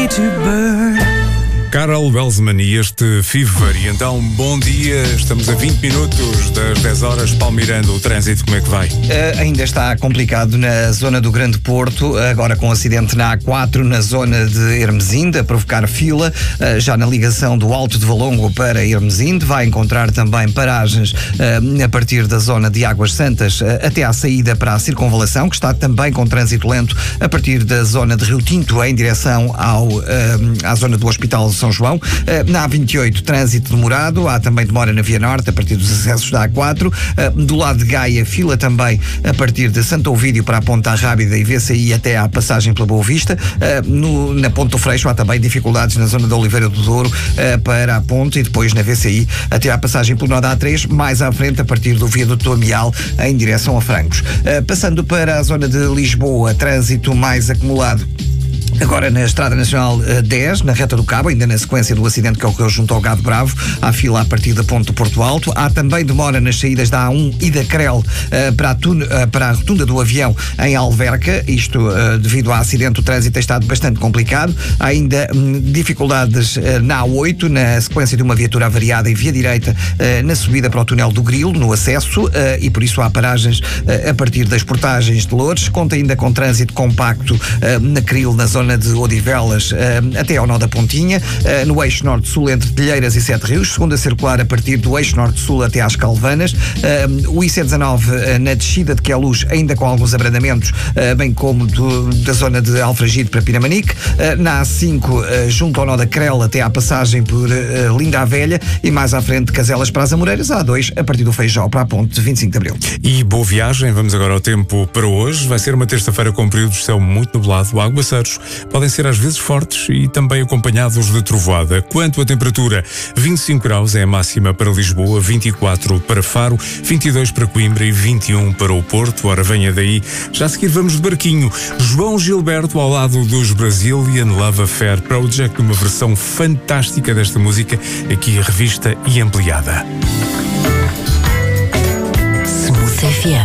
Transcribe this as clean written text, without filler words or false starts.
to burn. Carol Welsman e este Fever. E então, bom dia, estamos a 20 minutos das 10 horas. Paulo Miranda, o trânsito, como é que vai? Ainda está complicado na zona do Grande Porto, agora com acidente na A4 na zona de Hermesinde, a provocar fila, já na ligação do Alto de Valongo para Hermesinde. Vai encontrar também paragens a partir da zona de Águas Santas até à saída para a Circunvalação, que está também com trânsito lento a partir da zona de Rio Tinto em direção à zona do Hospital São João. Na A28, trânsito demorado. Há também demora na Via Norte, a partir dos acessos da A4. Do lado de Gaia, fila também a partir de Santo Ovídio para a Ponta Rábida e VCI até à passagem pela Boa Vista. Na Ponte do Freixo há também dificuldades na zona da Oliveira do Douro para a Ponte, e depois na VCI até à passagem pelo nó da A3, mais à frente a partir do viaduto do Amial em direção a Francos. Passando para a zona de Lisboa, trânsito mais acumulado agora na Estrada Nacional 10, na Reta do Cabo, ainda na sequência do acidente que ocorreu junto ao Gado Bravo. Há fila a partir da Ponte do Porto Alto. Há também demora nas saídas da A1 e da CREL para a Rotunda do Avião em Alverca. Isto devido ao acidente, o trânsito tem estado bastante complicado. Há ainda dificuldades na A8, na sequência de uma viatura avariada em via direita na subida para o túnel do Grilo, no acesso, e por isso há paragens a partir das portagens de Loures. Conta ainda com trânsito compacto na Cril, na zona de Odivelas até ao nó da Pontinha, no eixo norte-sul entre Telheiras e Sete Rios, segunda circular a partir do eixo norte-sul até às Calvanas, o IC19 na descida de Queluz ainda com alguns abrandamentos, bem como da zona de Alfragide para Pinamanique, na A5 junto ao nó da Crel até à passagem por Linda a Velha, e mais à frente de Caselas para as Amoreiras, a A2 a partir do Feijó para a ponte de 25 de Abril. E boa viagem. Vamos agora ao tempo para hoje. Vai ser uma terça-feira com períodos de céu muito nublado, aguaceiros podem ser às vezes fortes e também acompanhados de trovoada. Quanto à temperatura, 25 graus é a máxima para Lisboa, 24 para Faro, 22 para Coimbra e 21 para o Porto. Ora, venha daí. Já a seguir vamos de barquinho. João Gilberto ao lado dos Brazilian Love Affair Project, uma versão fantástica desta música, aqui revista e ampliada. Smooth FM.